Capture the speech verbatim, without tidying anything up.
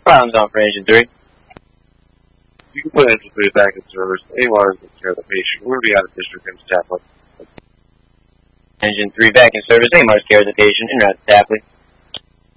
Problems on for engine three. You can put engine three back in service. A W A R is taking care of the patient. We'll be out of district in Tapley. Engine three back in service. A M A R is care of the patient. En route to Tapley.